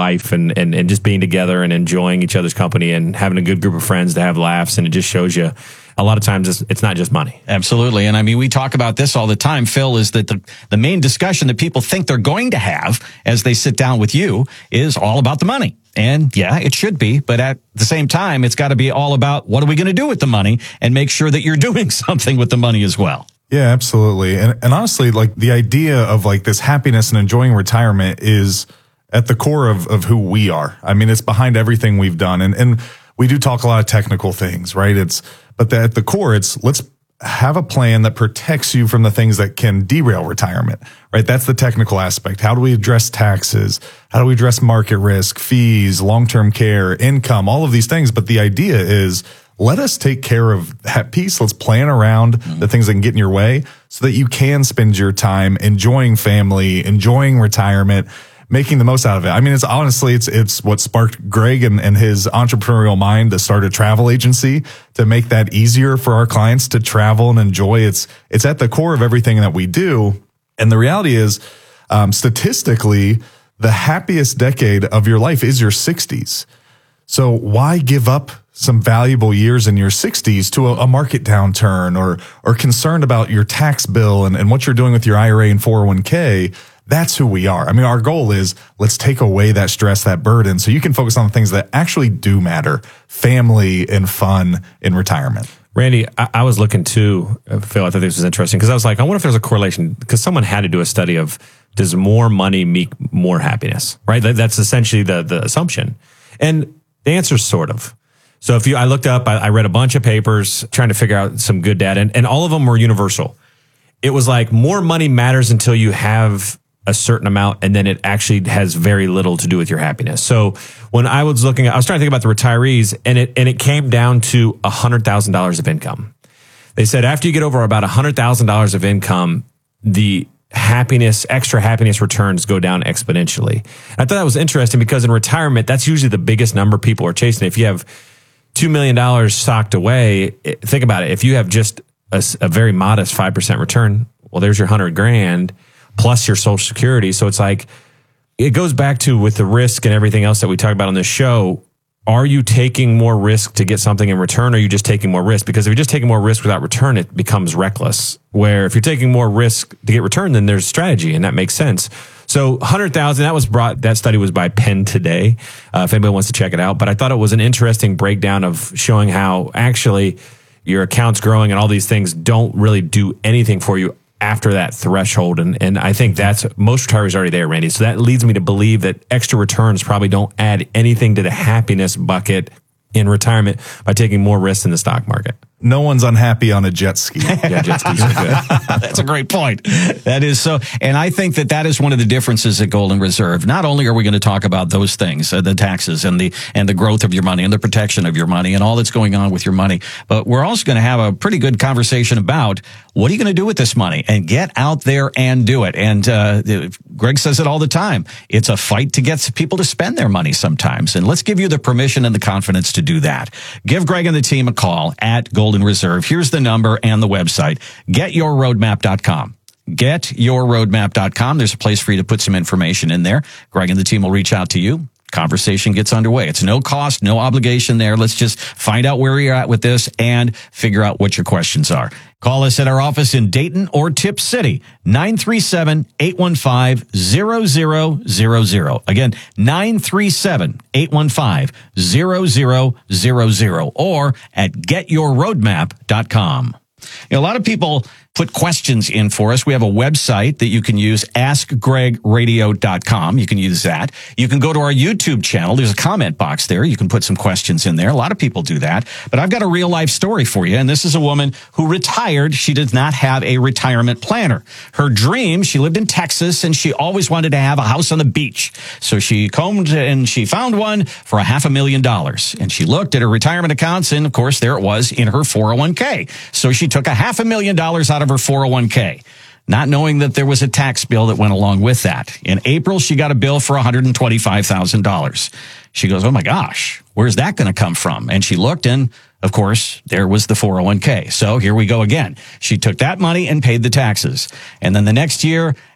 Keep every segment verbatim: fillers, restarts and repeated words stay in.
life and, and, and just being together and enjoying each other's company and having a good group of friends to have laughs. And it just shows you a lot of times it's, it's not just money. Absolutely. And I mean, we talk about this all the time, Phil, is that the, the main discussion that people think they're going to have as they sit down with you is all about the money. And yeah, it should be. But at the same time, it's got to be all about what are we going to do with the money and make sure that you're doing something with the money as well. Yeah, absolutely. And, and honestly, like the idea of like this happiness and enjoying retirement is at the core of, of who we are. I mean, it's behind everything we've done. And, and we do talk a lot of technical things, right? It's, but the, at the core, it's let's have a plan that protects you from the things that can derail retirement, right? That's the technical aspect. How do we address taxes? How do we address market risk, fees, long-term care, income, all of these things? But the idea is let us take care of that piece. Let's plan around mm-hmm. the things that can get in your way so that you can spend your time enjoying family, enjoying retirement, making the most out of it. I mean, it's honestly, it's it's what sparked Greg and, and his entrepreneurial mind to start a travel agency to make that easier for our clients to travel and enjoy. It's it's at the core of everything that we do. And the reality is, um, statistically, the happiest decade of your life is your sixties. So why give up some valuable years in your sixties to a, a market downturn or or concerned about your tax bill and, and what you're doing with your I R A and four oh one k? That's who we are. I mean, our goal is let's take away that stress, that burden, so you can focus on the things that actually do matter, family and fun in retirement. Randy, I, I was looking too, Phil, I thought this was interesting because I was like, I wonder if there's a correlation because someone had to do a study of does more money make more happiness, right? That, that's essentially the, the assumption. And the answer is sort of. So if you, I looked up, I, I read a bunch of papers trying to figure out some good data and, and all of them were universal. It was like more money matters until you have a certain amount, and then it actually has very little to do with your happiness. So when I was looking at, I was trying to think about the retirees, and it and it came down to one hundred thousand dollars of income. They said after you get over about one hundred thousand dollars of income, the happiness, extra happiness returns go down exponentially. I thought that was interesting because in retirement, that's usually the biggest number people are chasing. If you have two million dollars socked away, think about it. If you have just a, a very modest five percent return, well, there's your one hundred grand. Plus your Social Security. So it's like, it goes back to with the risk and everything else that we talk about on this show. Are you taking more risk to get something in return? Or are you just taking more risk? Because if you're just taking more risk without return, it becomes reckless. Where if you're taking more risk to get return, then there's strategy, and that makes sense. So one hundred thousand, that was brought, that study was by Penn Today, uh, if anybody wants to check it out. But I thought it was an interesting breakdown of showing how actually your account's growing and all these things don't really do anything for you after that threshold. And, and I think that's, most retirees are already there, Randy. So that leads me to believe that extra returns probably don't add anything to the happiness bucket in retirement by taking more risks in the stock market. No one's unhappy on a jet ski. Yeah, jet skis are good. That's a great point. That is so. And I think that that is one of the differences at Golden Reserve. Not only are we going to talk about those things, uh, the taxes and the and the growth of your money and the protection of your money and all that's going on with your money, but we're also going to have a pretty good conversation about what are you going to do with this money and get out there and do it. And uh, Greg says it all the time. It's a fight to get people to spend their money sometimes. And let's give you the permission and the confidence to do that. Give Greg and the team a call at Golden Reserve. Here's the number and the website, get your roadmap dot com. get your roadmap dot com. There's a place for you to put some information in there. Greg and the team will reach out to you. Conversation gets underway. It's no cost, no obligation there. Let's just find out where you're at with this and figure out what your questions are. Call us at our office in Dayton or Tip City, nine three seven, eight one five, zero zero zero zero. Again, nine three seven, eight one five, zero zero zero zero or at get your roadmap dot com. You know, a lot of people put questions in for us. We have a website that you can use, ask greg radio dot com. You can use that. You can go to our YouTube channel. There's a comment box there. You can put some questions in there. A lot of people do that. But I've got a real life story for you. And this is a woman who retired. She does not have a retirement planner. Her dream, she lived in Texas and she always wanted to have a house on the beach. So she combed and she found one for a half a million dollars. And she looked at her retirement accounts and of course there it was in her four oh one k. So she took a half a million dollars out of her four oh one k, not knowing that there was a tax bill that went along with that. In April, she got a bill for one hundred twenty-five thousand dollars. She goes, oh my gosh, where's that going to come from? And she looked and, of course, there was the four oh one k. So here we go again. She took that money and paid the taxes. And then the next year,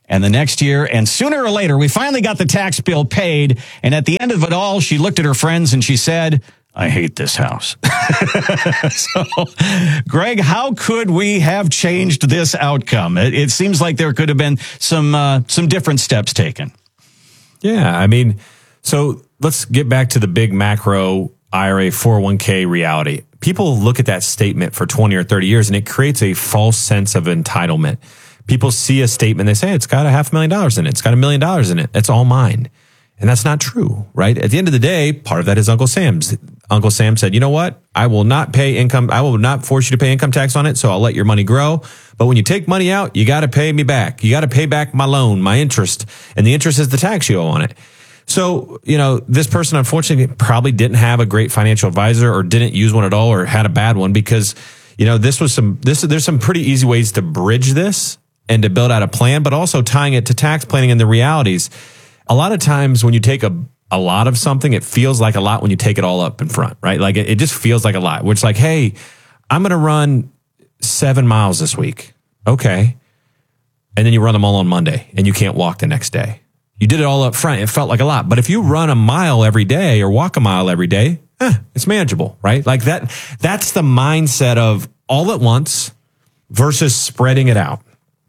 and the next year, and sooner or later, we finally got the tax bill paid. And at the end of it all, she looked at her friends and she said, I hate this house. So, Greg, how could we have changed this outcome? It, it seems like there could have been some uh, some different steps taken. Yeah, I mean, so let's get back to the big macro I R A four oh one k reality. People look at that statement for twenty or thirty years and it creates a false sense of entitlement. People see a statement, they say, it's got a half million dollars in it. It's got a million dollars in it. It's all mine. And that's not true, right? At the end of the day, part of that is Uncle Sam's. Uncle Sam said, you know what? I will not pay income. I will not force you to pay income tax on it. So I'll let your money grow. But when you take money out, you got to pay me back. You got to pay back my loan, my interest. And the interest is the tax you owe on it. So, you know, this person unfortunately probably didn't have a great financial advisor or didn't use one at all or had a bad one because, you know, this was some, this, there's some pretty easy ways to bridge this and to build out a plan, but also tying it to tax planning and the realities. A lot of times when you take a, a lot of something, it feels like a lot when you take it all up in front, right? Like it, it just feels like a lot, which like, hey, I'm going to run seven miles this week. Okay. And then you run them all on Monday and you can't walk the next day. You did it all up front. It felt like a lot. But if you run a mile every day or walk a mile every day, eh, it's manageable, right? Like that, that's the mindset of all at once versus spreading it out.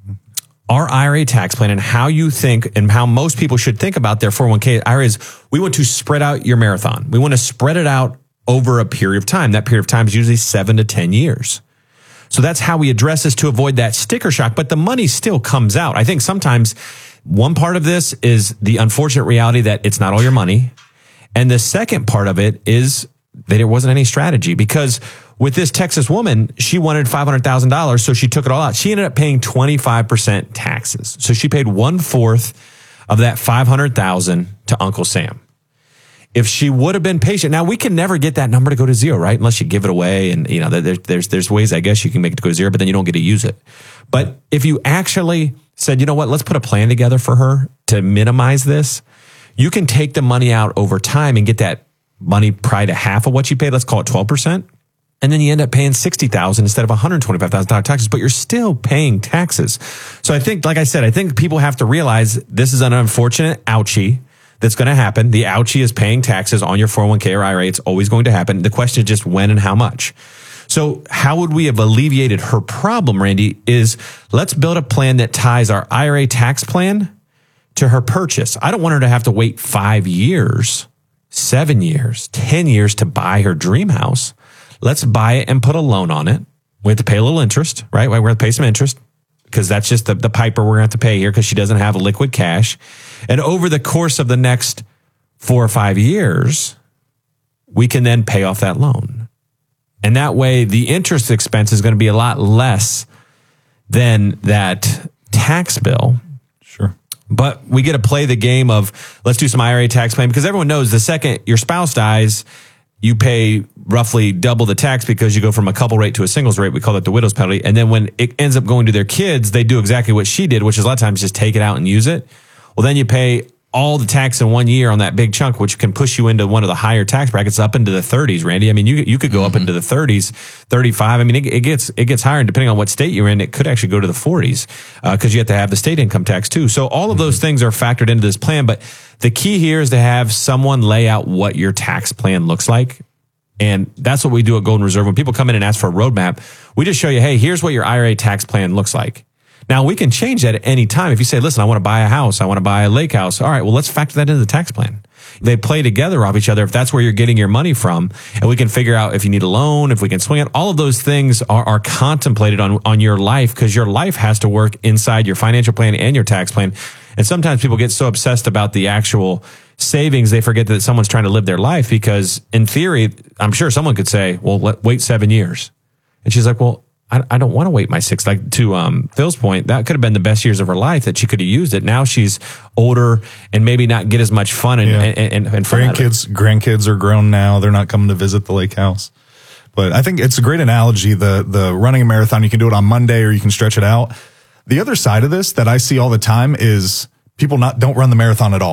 Our I R A tax plan and how you think and how most people should think about their four oh one k I R A is we want to spread out your marathon. We want to spread it out over a period of time. That period of time is usually seven to ten years. So that's how we address this to avoid that sticker shock, but the money still comes out. I think sometimes one part of this is the unfortunate reality that it's not all your money. And the second part of it is that there wasn't any strategy because with this Texas woman, she wanted five hundred thousand dollars, so she took it all out. She ended up paying twenty-five percent taxes. So she paid one-fourth of that five hundred thousand dollars to Uncle Sam. If she would have been patient, now we can never get that number to go to zero, right? Unless you give it away. And, you know, there, there's, there's ways, I guess, you can make it to go to zero, but then you don't get to use it. But if you actually said, you know what, let's put a plan together for her to minimize this, you can take the money out over time and get that money probably to half of what you paid. Let's call it twelve percent. And then you end up paying sixty thousand dollars instead of one hundred twenty-five thousand dollars taxes, but you're still paying taxes. So I think, like I said, I think people have to realize this is an unfortunate ouchie that's going to happen. The ouchie is paying taxes on your four oh one k or I R A. It's always going to happen. The question is just when and how much. So how would we have alleviated her problem, Randy, is let's build a plan that ties our I R A tax plan to her purchase. I don't want her to have to wait five years, seven years, ten years to buy her dream house. Let's buy it and put a loan on it. We have to pay a little interest, right? We're going to pay some interest because that's just the, the piper we're going to have to pay here because she doesn't have liquid cash. And over the course of the next four or five years, we can then pay off that loan. And that way, the interest expense is going to be a lot less than that tax bill. Sure. But we get to play the game of let's do some I R A tax plan because everyone knows the second your spouse dies, you pay roughly double the tax because you go from a couple rate to a singles rate. We call it the widow's penalty. And then when it ends up going to their kids, they do exactly what she did, which is a lot of times just take it out and use it. Well, then you pay all the tax in one year on that big chunk, which can push you into one of the higher tax brackets up into the thirties, Randy. I mean, you you could go mm-hmm. up into the thirties, thirty-five. I mean, it, it gets it gets higher, and depending on what state you're in, it could actually go to the forties because uh, you have to have the state income tax too. So all of those mm-hmm. things are factored into this plan. But the key here is to have someone lay out what your tax plan looks like. And that's what we do at Golden Reserve. When people come in and ask for a roadmap, we just show you, hey, here's what your I R A tax plan looks like. Now, we can change that at any time. If you say, listen, I want to buy a house, I want to buy a lake house. All right, well, let's factor that into the tax plan. They play together off each other if that's where you're getting your money from. And we can figure out if you need a loan, if we can swing it. All of those things are, are contemplated on, on your life because your life has to work inside your financial plan and your tax plan. And sometimes people get so obsessed about the actual savings, they forget that someone's trying to live their life because in theory, I'm sure someone could say, well, let, wait seven years. And she's like, well, I, I don't want to wait my six. Like to um, Phil's point, that could have been the best years of her life that she could have used it. Now she's older and maybe not get as much fun and, yeah. and, and, and fun grandkids, grandkids are grown now. They're not coming to visit the lake house. But I think it's a great analogy. The, the running a marathon, you can do it on Monday or you can stretch it out. The other side of this that I see all the time is people not don't run the marathon at all.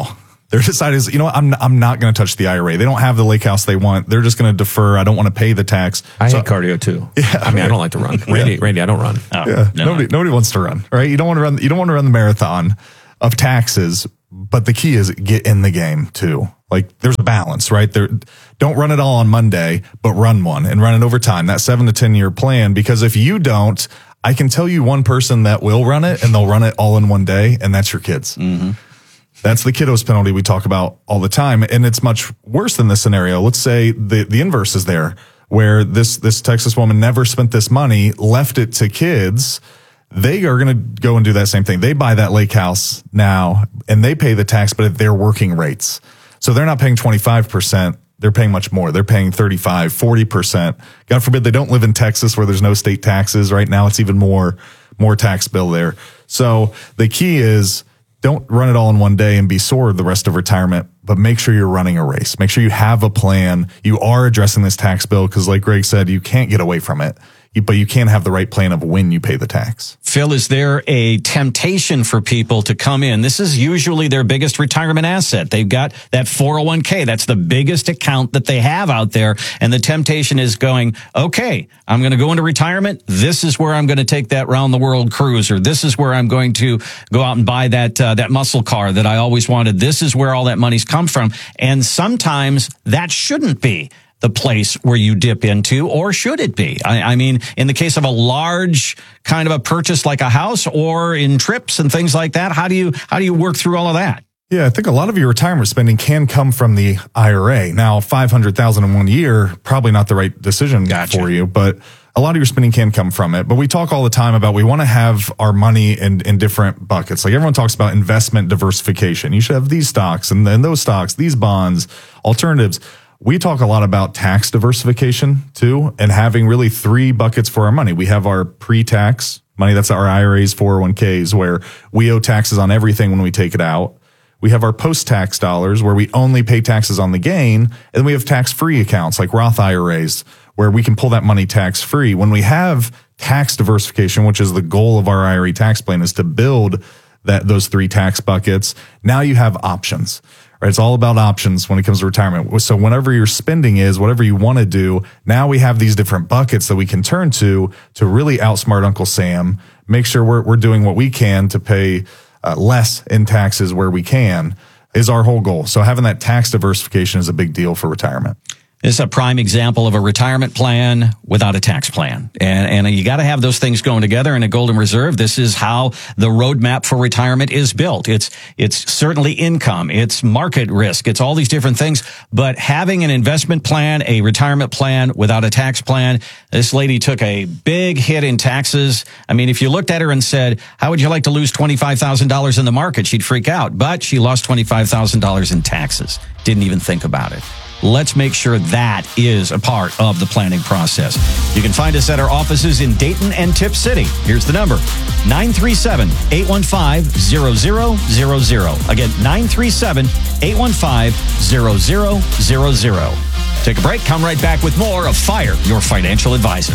They're deciding, you know what, I'm, I'm not going to touch the I R A. They don't have the lake house they want. They're just going to defer. I don't want to pay the tax. I so, hate cardio too. Yeah, I mean, I don't like to run. Randy, yeah. Randy, I don't run. Oh, yeah, no. nobody, nobody wants to run, right? You don't want to run. You don't want to run the marathon of taxes. But the key is get in the game too. Like there's a balance, right? There, don't run it all on Monday, but run one and run it over time. That seven to ten year plan. Because if you don't, I can tell you one person that will run it, and they'll run it all in one day, and that's your kids. Mm-hmm. That's the kiddos penalty we talk about all the time. And it's much worse than this scenario. Let's say the, the inverse is there, where this, this Texas woman never spent this money, left it to kids. They are going to go and do that same thing. They buy that lake house now and they pay the tax, but at their working rates. So they're not paying twenty-five percent. They're paying much more. They're paying thirty-five, forty percent. God forbid they don't live in Texas where there's no state taxes. Right now it's even more, more tax bill there. So the key is, don't run it all in one day and be sore the rest of retirement, but make sure you're running a race. Make sure you have a plan. You are addressing this tax bill because like Greg said, you can't get away from it, but you can have the right plan of when you pay the tax. Phil, is there a temptation for people to come in? This is usually their biggest retirement asset. They've got that four oh one k. That's the biggest account that they have out there. And the temptation is going, okay, I'm going to go into retirement. This is where I'm going to take that round the world cruise, or this is where I'm going to go out and buy that, uh, that muscle car that I always wanted. This is where all that money's come from. And sometimes that shouldn't be the place where you dip into, or should it be? I, I mean, in the case of a large kind of a purchase like a house, or in trips and things like that, how do you, how do you work through all of that? Yeah, I think a lot of your retirement spending can come from the I R A. Now, five hundred thousand dollars in one year, probably not the right decision Gotcha. for you, but a lot of your spending can come from it. But we talk all the time about we want to have our money in, in different buckets. Like everyone talks about investment diversification. You should have these stocks and then those stocks, these bonds, alternatives. We talk a lot about tax diversification too, and having really three buckets for our money. We have our pre-tax money. That's our I R As, four oh one k's, where we owe taxes on everything when we take it out. We have our post-tax dollars where we only pay taxes on the gain. And then we have tax-free accounts like Roth I R As where we can pull that money tax-free. When we have tax diversification, which is the goal of our I R A tax plan, is to build that those three tax buckets. Now you have options. Right, it's all about options when it comes to retirement. So whenever your spending is, whatever you want to do, now we have these different buckets that we can turn to to really outsmart Uncle Sam, make sure we're we're doing what we can to pay uh, less in taxes where we can, is our whole goal. So having that tax diversification is a big deal for retirement. This is a prime example of a retirement plan without a tax plan. And, and you got to have those things going together. And at Golden Reserve, this is how the roadmap for retirement is built. It's, it's certainly income. It's market risk. It's all these different things. But having an investment plan, a retirement plan without a tax plan, this lady took a big hit in taxes. I mean, if you looked at her and said, how would you like to lose twenty-five thousand dollars in the market? She'd freak out. But she lost twenty-five thousand dollars in taxes. Didn't even think about it. Let's make sure that is a part of the planning process. You can find us at our offices in Dayton and Tip City. Here's the number, nine three seven, eight one five, zero zero zero zero. Again, nine three seven, eight one five, zero zero zero zero. Take a break. Come right back with more of Fire Your Financial Advisor.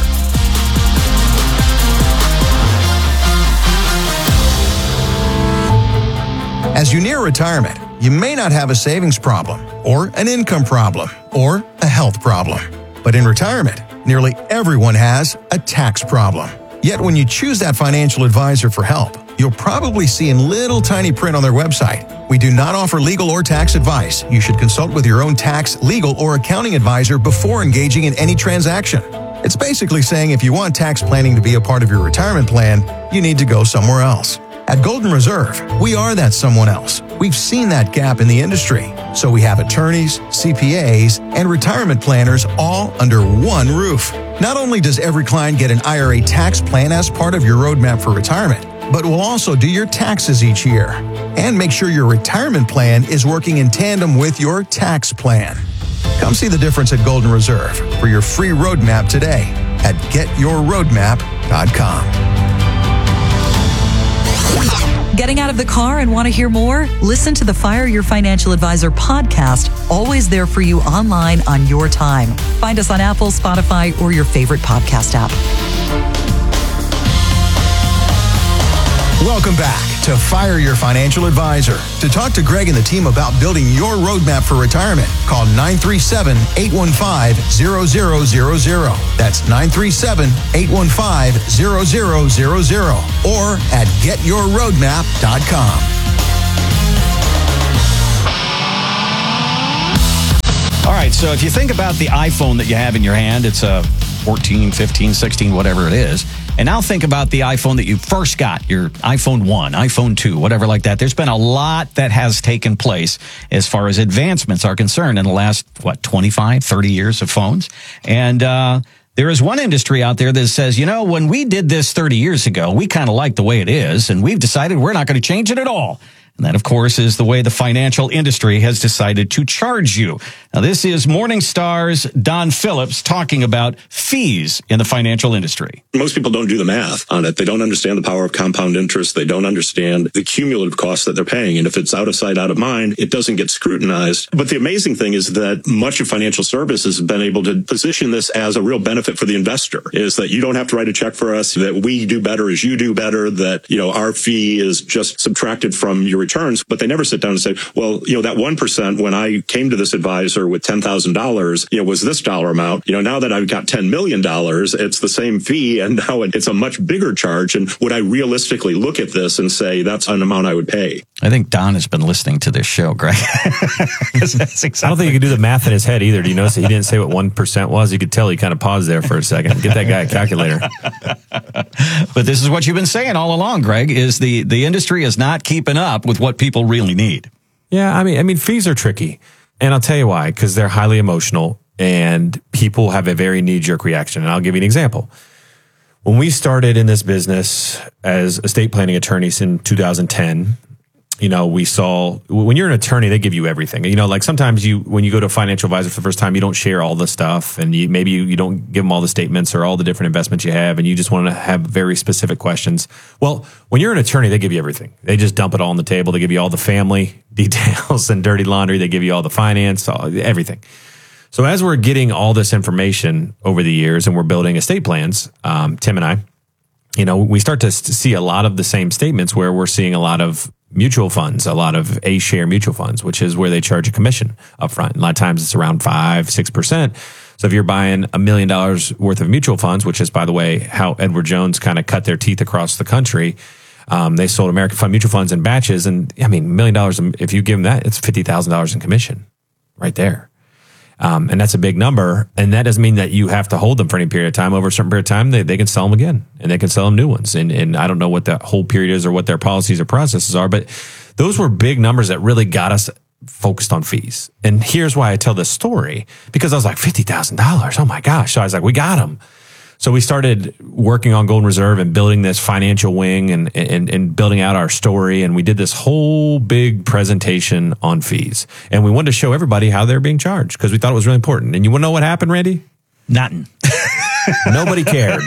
As you near retirement, you may not have a savings problem, or an income problem, or a health problem. But in retirement, nearly everyone has a tax problem. Yet when you choose that financial advisor for help, you'll probably see in little tiny print on their website, we do not offer legal or tax advice. You should consult with your own tax, legal, or accounting advisor before engaging in any transaction. It's basically saying if you want tax planning to be a part of your retirement plan, you need to go somewhere else. At Golden Reserve, we are that someone else. We've seen that gap in the industry. So we have attorneys, C P As, and retirement planners all under one roof. Not only does every client get an I R A tax plan as part of your roadmap for retirement, but we'll also do your taxes each year and make sure your retirement plan is working in tandem with your tax plan. Come see the difference at Golden Reserve for your free roadmap today at get your roadmap dot com. Getting out of the car and want to hear more? Listen to the Fire Your Financial Advisor podcast, always there for you online on your time. Find us on Apple, Spotify, or your favorite podcast app. Welcome back. to fire your financial advisor. To talk to Greg and the team about building your roadmap for retirement, call nine three seven, eight one five, zero zero zero zero. That's nine three seven, eight one five, zero zero zero zero or at get your roadmap dot com. All right, so if you think about the iPhone that you have in your hand, it's a fourteen, fifteen, sixteen, whatever it is. And now think about the iPhone that you first got, your iPhone one, iPhone two, whatever like that. There's been a lot that has taken place as far as advancements are concerned in the last, what, twenty-five, thirty years of phones. And uh, there is one industry out there that says, you know, when we did this thirty years ago, we kind of like the way it is, and we've decided we're not going to change it at all. And that, of course, is the way the financial industry has decided to charge you. Now, this is Morningstar's Don Phillips talking about fees in the financial industry. Most people don't do the math on it. They don't understand the power of compound interest. They don't understand the cumulative costs that they're paying. And if it's out of sight, out of mind, it doesn't get scrutinized. But the amazing thing is that much of financial services has been able to position this as a real benefit for the investor, is that you don't have to write a check for us, that we do better as you do better, that, you know, our fee is just subtracted from your returns. But they never sit down and say, well, you know, that one percent when I came to this advisor with ten thousand dollars, you know, was this dollar amount. You know, now that I've got ten million dollars, it's the same fee, and now it's a much bigger charge. And would I realistically look at this and say that's an amount I would pay? I think Don has been listening to this show, Greg. That's exactly. I don't think he could do the math in his head either. Do you notice that he didn't say what one percent was? You could tell he kind of paused there for a second. Get that guy a calculator. But this is what you've been saying all along, Greg, is the, the industry is not keeping up with what people really need. Yeah, I mean, I mean, fees are tricky. And I'll tell you why, because they're highly emotional and people have a very knee-jerk reaction. And I'll give you an example. When we started in this business as estate planning attorneys in two thousand ten, you know, we saw, when you're an attorney, they give you everything. You know, like sometimes you, when you go to a financial advisor for the first time, you don't share all the stuff, and you, maybe you, you don't give them all the statements or all the different investments you have, and you just want to have very specific questions. Well, when you're an attorney, they give you everything. They just dump it all on the table. They give you all the family details and dirty laundry. They give you all the finance, all, everything. So as we're getting all this information over the years and we're building estate plans, um, Tim and I, you know, we start to see a lot of the same statements where we're seeing a lot of mutual funds, a lot of A-share mutual funds, which is where they charge a commission up front. A lot of times it's around five, six percent. So if you're buying a million dollars worth of mutual funds, which is, by the way, how Edward Jones kind of cut their teeth across the country, um, they sold American Fund mutual funds in batches. And I mean, a million dollars, if you give them that, it's fifty thousand dollars in commission right there. Um, and that's a big number. And that doesn't mean that you have to hold them for any period of time. Over a certain period of time, they, they can sell them again, and they can sell them new ones. And, and I don't know what the whole period is or what their policies or processes are, but those were big numbers that really got us focused on fees. And here's why I tell this story, because I was like, fifty thousand dollars. Oh my gosh. So I was like, we got them. So we started working on Golden Reserve and building this financial wing and, and, and building out our story. And we did this whole big presentation on fees. And we wanted to show everybody how they're being charged because we thought it was really important. And you want to know what happened, Randy? Nothing. Nobody cared.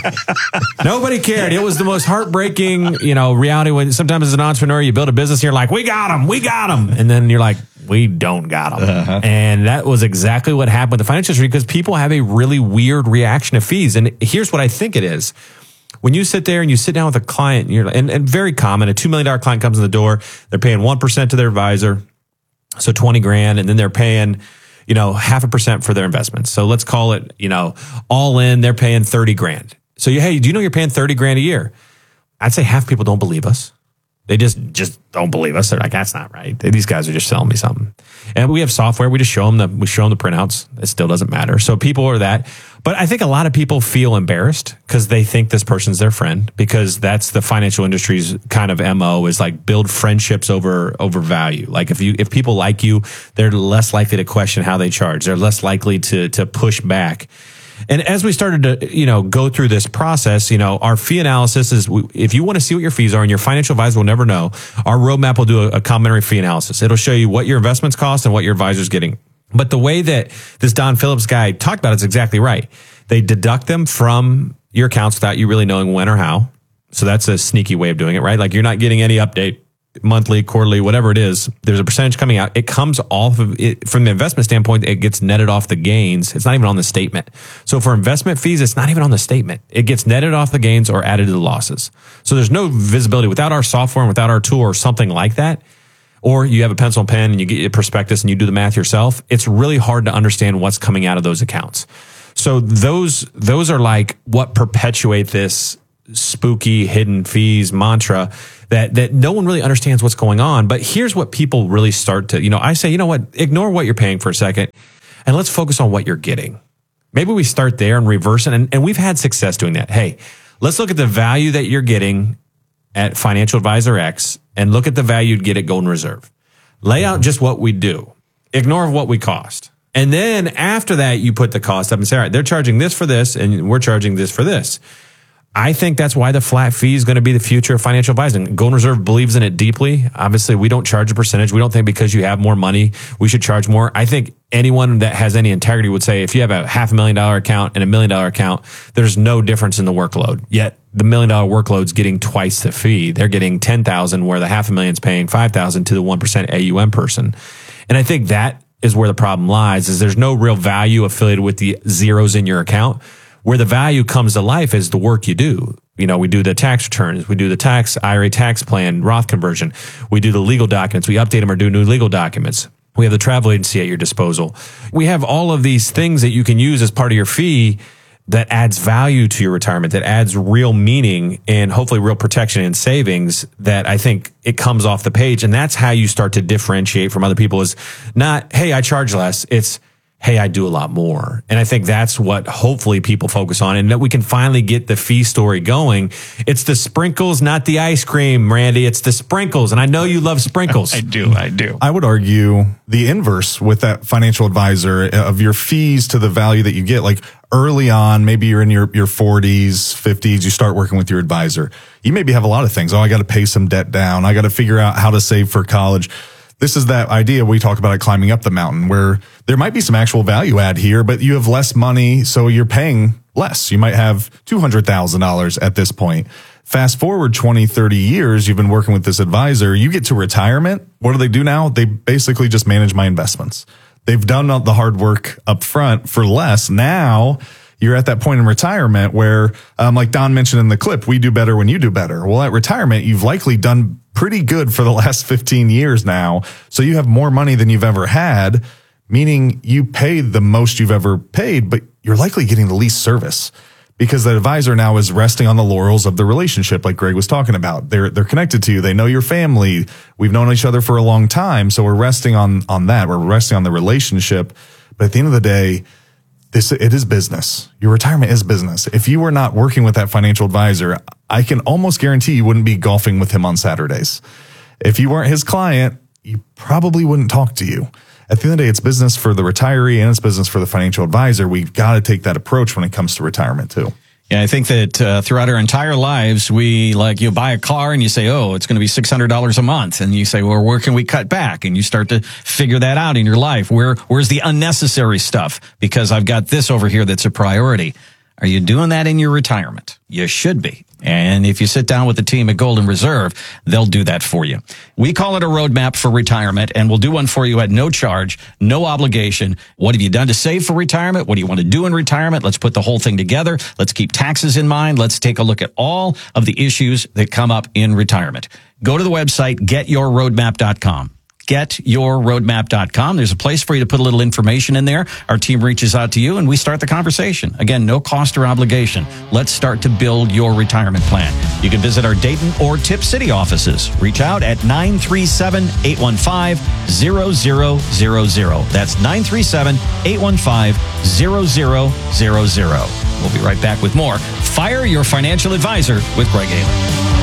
Nobody cared. It was the most heartbreaking, you know, reality when sometimes as an entrepreneur, you build a business and you're like, we got them, we got them. And then you're like, we don't got them. Uh-huh. And that was exactly what happened with the financial industry because people have a really weird reaction to fees. And here's what I think it is. When you sit there and you sit down with a client, and you're and, and very common, a two million dollars client comes in the door, they're paying one percent to their advisor, so twenty grand, and then they're paying, you know, half a percent for their investments. So let's call it, you know, all in, they're paying thirty grand. So you, hey, do you know you're paying thirty grand a year? I'd say half people don't believe us. They just, just don't believe us. They're like, that's not right. These guys are just selling me something. And we have software. We just show them the, we show them the printouts. It still doesn't matter. So people are that. But I think a lot of people feel embarrassed because they think this person's their friend, because that's the financial industry's kind of M O is like build friendships over, over value. Like if you, if people like you, they're less likely to question how they charge. They're less likely to, to push back. And as we started to, you know, go through this process, you know, our fee analysis is, if you want to see what your fees are and your financial advisor will never know, our roadmap will do a, a complimentary fee analysis. It'll show you what your investments cost and what your advisor's getting. But the way that this Don Phillips guy talked about it is exactly right. They deduct them from your accounts without you really knowing when or how. So that's a sneaky way of doing it, right? Like you're not getting any update monthly, quarterly, whatever it is, there's a percentage coming out. It comes off of it from the investment standpoint. It gets netted off the gains. It's not even on the statement. So for investment fees, it's not even on the statement. It gets netted off the gains or added to the losses. So there's no visibility without our software and without our tool or something like that. Or you have a pencil and pen and you get a prospectus and you do the math yourself. It's really hard to understand what's coming out of those accounts. So those, those are like what perpetuate this spooky hidden fees mantra that, that no one really understands what's going on. But here's what people really start to, you know, I say, you know what, ignore what you're paying for a second and let's focus on what you're getting. Maybe we start there and reverse it. And, and we've had success doing that. Hey, let's look at the value that you're getting at Financial Advisor X and look at the value you'd get at Golden Reserve. Lay out just what we do. Ignore what we cost. And then after that, you put the cost up and say, all right, they're charging this for this and we're charging this for this. I think that's why the flat fee is going to be the future of financial advising. Golden Reserve believes in it deeply. Obviously, we don't charge a percentage. We don't think because you have more money, we should charge more. I think anyone that has any integrity would say if you have a half a million dollar account and a million dollar account, there's no difference in the workload. Yet the million dollar workload's getting twice the fee. They're getting ten thousand where the half a million's paying five thousand to the one percent A U M person. And I think that is where the problem lies, is there's no real value affiliated with the zeros in your account. Where the value comes to life is the work you do. You know, we do the tax returns, we do the tax, I R A tax plan, Roth conversion. We do the legal documents. We update them or do new legal documents. We have the travel agency at your disposal. We have all of these things that you can use as part of your fee that adds value to your retirement, that adds real meaning and hopefully real protection and savings that I think it comes off the page. And that's how you start to differentiate from other people is not, hey, I charge less. It's, hey, I do a lot more. And I think that's what hopefully people focus on and that we can finally get the fee story going. It's the sprinkles, not the ice cream, Randy. It's the sprinkles. And I know you love sprinkles. I do. I do. I would argue the inverse with that financial advisor of your fees to the value that you get. Like early on, maybe you're in your, your forties, fifties, you start working with your advisor. You maybe have a lot of things. Oh, I got to pay some debt down. I got to figure out how to save for college. This is that idea we talk about it climbing up the mountain where there might be some actual value add here, but you have less money, so you're paying less. You might have two hundred thousand dollars at this point. Fast forward twenty, thirty years, you've been working with this advisor. You get to retirement. What do they do now? They basically just manage my investments. They've done the hard work up front for less. Now you're at that point in retirement where, um, like Don mentioned in the clip, we do better when you do better. Well, at retirement, you've likely done pretty good for the last fifteen years now. So you have more money than you've ever had, meaning you pay the most you've ever paid, but you're likely getting the least service because the advisor now is resting on the laurels of the relationship like Greg was talking about. They're, they're connected to you. They know your family. We've known each other for a long time. So we're resting on, on that. We're resting on the relationship. But at the end of the day, This, it is business. Your retirement is business. If you were not working with that financial advisor, I can almost guarantee you wouldn't be golfing with him on Saturdays. If you weren't his client, you probably wouldn't talk to you. At the end of the day, it's business for the retiree and it's business for the financial advisor. We've got to take that approach when it comes to retirement too. Yeah, I think that uh, throughout our entire lives, we like you buy a car and you say, oh, it's going to be six hundred dollars a month. And you say, well, where can we cut back? And you start to figure that out in your life. Where Where's the unnecessary stuff? Because I've got this over here that's a priority. Are you doing that in your retirement? You should be. And if you sit down with the team at Golden Reserve, they'll do that for you. We call it a roadmap for retirement, and we'll do one for you at no charge, no obligation. What have you done to save for retirement? What do you want to do in retirement? Let's put the whole thing together. Let's keep taxes in mind. Let's take a look at all of the issues that come up in retirement. Go to the website, get your roadmap dot com. get your roadmap dot com. There's a place for you to put a little information in there. Our team reaches out to you and we start the conversation. Again, no cost or obligation. Let's start to build your retirement plan. You can visit our Dayton or Tip City offices. Reach out at nine three seven, eight one five, zero zero zero zero. That's nine three seven, eight one five, zero zero zero zero. We'll be right back with more Fire Your Financial Advisor with Greg Ayler.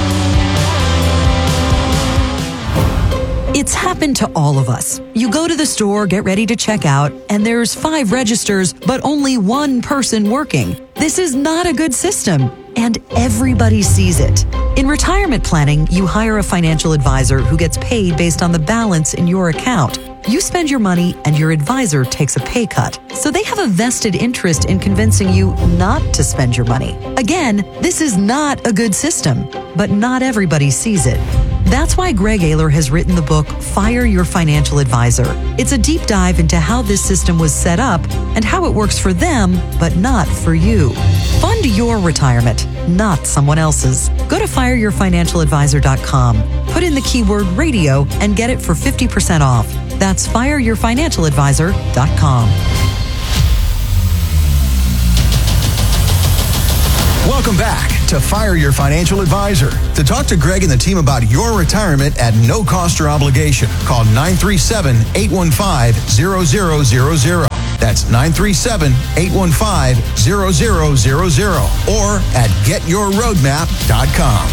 It's happened to all of us. You go to the store, get ready to check out, and there's five registers, but only one person working. This is not a good system, and everybody sees it. In retirement planning, you hire a financial advisor who gets paid based on the balance in your account. You spend your money, and your advisor takes a pay cut. So they have a vested interest in convincing you not to spend your money. Again, this is not a good system, but not everybody sees it. That's why Greg Ayler has written the book, Fire Your Financial Advisor. It's a deep dive into how this system was set up and how it works for them, but not for you. Fund your retirement, not someone else's. Go to fire your financial advisor dot com. Put in the keyword radio and get it for fifty percent off. That's fire your financial advisor dot com. Welcome back to Fire Your Financial Advisor. To talk to Greg and the team about your retirement at no cost or obligation, call nine three seven, eight one five, zero zero zero zero. That's nine three seven, eight one five, zero zero zero zero or at get your roadmap dot com.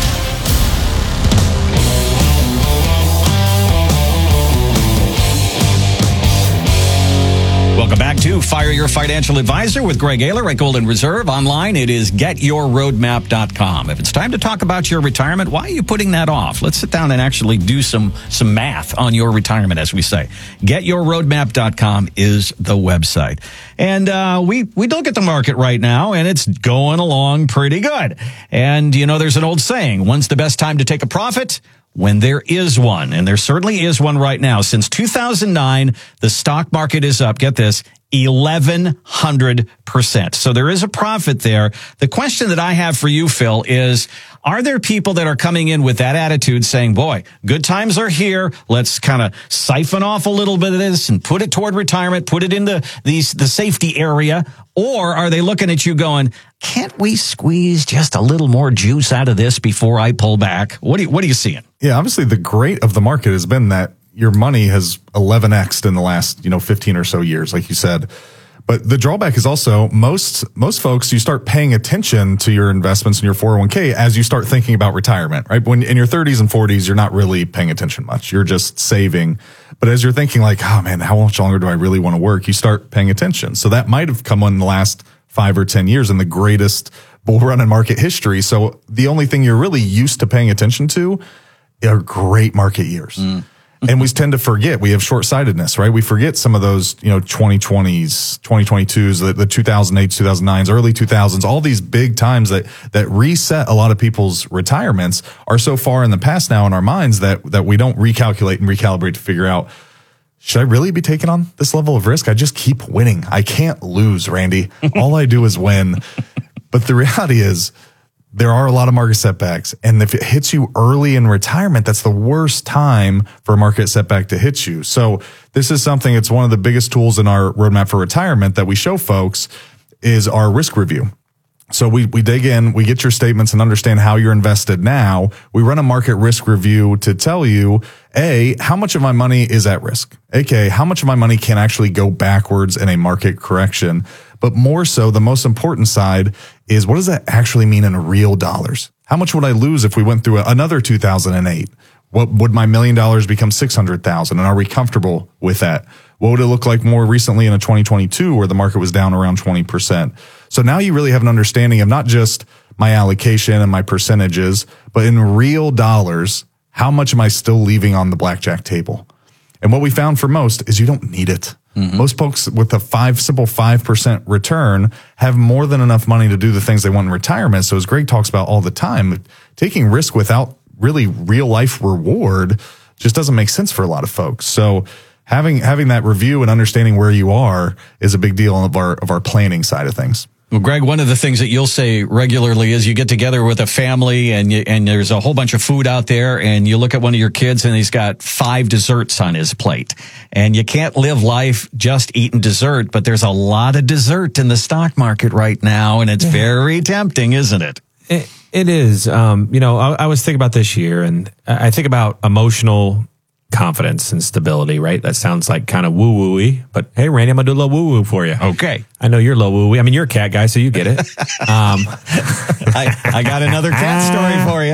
Welcome back to Fire Your Financial Advisor with Greg Ayler at Golden Reserve. Online, it is get your roadmap dot com. If it's time to talk about your retirement, why are you putting that off? Let's sit down and actually do some, some math on your retirement, as we say. get your roadmap dot com is the website. And uh, we, we look at the market right now, and it's going along pretty good. And, you know, there's an old saying, when's the best time to take a profit? When there is one, and there certainly is one right now. Since two thousand nine, the stock market is up, get this, eleven hundred percent. So there is a profit there. The question that I have for you, Phil, is, are there people that are coming in with that attitude saying, boy, good times are here. Let's kind of siphon off a little bit of this and put it toward retirement, put it in the, the, the safety area? Or are they looking at you going, can't we squeeze just a little more juice out of this before I pull back? What do you, what are you seeing? Yeah, obviously the great of the market has been that your money has eleven X'd in the last, you know, fifteen or so years, like you said. But the drawback is also most, most folks, you start paying attention to your investments in your four oh one k as you start thinking about retirement, right? When in your thirties and forties, you're not really paying attention much. You're just saving. But as you're thinking like, oh man, how much longer do I really want to work? You start paying attention. So that might have come in the last five or ten years in the greatest bull run in market history. So the only thing you're really used to paying attention to are great market years. Mm. And we tend to forget, we have short-sightedness, right? We forget some of those, you know, twenty twenties, twenty twenty-twos, the, the two thousand eight, two thousand nines, early two thousands, all these big times that, that reset a lot of people's retirements are so far in the past now in our minds that, that we don't recalculate and recalibrate to figure out, should I really be taking on this level of risk? I just keep winning. I can't lose, Randy. All I do is win. But the reality is, there are a lot of market setbacks. And if it hits you early in retirement, that's the worst time for a market setback to hit you. So this is something, it's one of the biggest tools in our roadmap for retirement that we show folks is our risk review. So we, we dig in, we get your statements and understand how you're invested now. We run a market risk review to tell you, A, how much of my money is at risk? A K A, how much of my money can actually go backwards in a market correction? But more so, the most important side is, what does that actually mean in real dollars? How much would I lose if we went through another two thousand eight? What would my million dollars become six hundred thousand? And are we comfortable with that? What would it look like more recently in a twenty twenty-two where the market was down around twenty percent? So now you really have an understanding of not just my allocation and my percentages, but in real dollars, how much am I still leaving on the blackjack table? And what we found for most is you don't need it. Mm-hmm. Most folks with a five simple five percent return have more than enough money to do the things they want in retirement. So as Greg talks about all the time, taking risk without really real life reward just doesn't make sense for a lot of folks. So having having that review and understanding where you are is a big deal of our of our planning side of things. Well, Greg, one of the things that you'll say regularly is you get together with a family and you, and there's a whole bunch of food out there and you look at one of your kids and he's got five desserts on his plate. And you can't live life just eating dessert, but there's a lot of dessert in the stock market right now and it's yeah. very tempting, isn't it? It, it is. Um, you know, I, I was thinking about this year and I think about emotional confidence and stability, right? That sounds like kind of woo-woo-y, but hey, Randy, I'm going to do a little woo-woo for you. Okay. I know you're a little woo-woo. I mean, you're a cat guy, so you get it. Um, I, I got another cat story for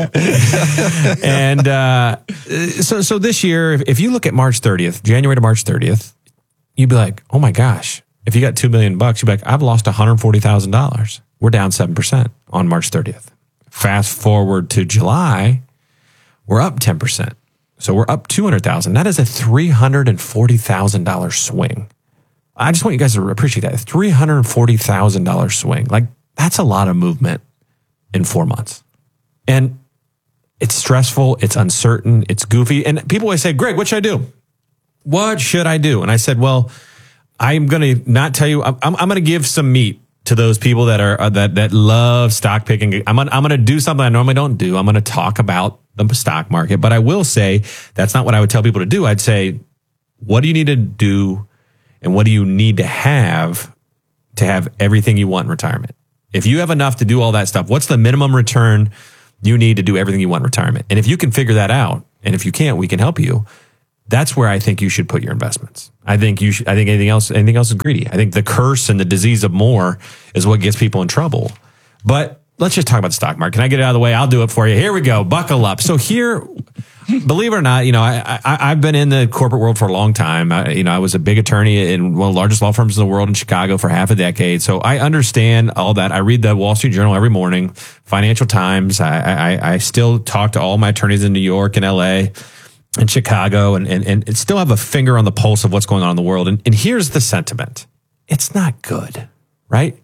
you. and uh, so so this year, if you look at March thirtieth, January to March thirtieth, you'd be like, oh my gosh, if you got two million bucks, you'd be like, I've lost one hundred forty thousand dollars. We're down seven percent on March thirtieth. Fast forward to July, we're up ten percent. So we're up two hundred thousand dollars. That is a three hundred forty thousand dollars swing. I just want you guys to appreciate that. three hundred forty thousand dollars swing. Like, that's a lot of movement in four months. And it's stressful, it's uncertain, it's goofy. And people always say, Greg, what should I do? What should I do? And I said, well, I'm going to not tell you, I'm, I'm going to give some meat to those people that are, uh, that, that love stock picking. I'm, I'm going to do something I normally don't do. I'm going to talk about the stock market, but I will say that's not what I would tell people to do. I'd say, what do you need to do? And what do you need to have to have everything you want in retirement? If you have enough to do all that stuff, what's the minimum return you need to do everything you want in retirement? And if you can figure that out, and if you can't, we can help you. That's where I think you should put your investments. I think you should, I think anything else, anything else is greedy. I think the curse and the disease of more is what gets people in trouble. But let's just talk about the stock market. Can I get it out of the way? I'll do it for you. Here we go. Buckle up. So here, believe it or not, you know, I, I, I've been in the corporate world for a long time. I, you know, I was a big attorney in one of the largest law firms in the world in Chicago for half a decade. So I understand all that. I read the Wall Street Journal every morning, Financial Times. I, I, I still talk to all my attorneys in New York and L A and Chicago and, and, and still have a finger on the pulse of what's going on in the world. And, and here's the sentiment. It's not good, right?